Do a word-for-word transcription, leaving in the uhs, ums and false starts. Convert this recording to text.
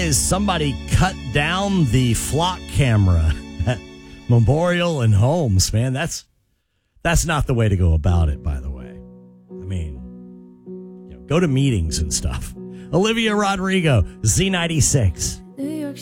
is somebody cut down the flock camera at Memorial and Holmes, man. That's that's not the way to go about it, by the way. I mean, you know, go to meetings and stuff. Olivia Rodrigo, Z ninety-six.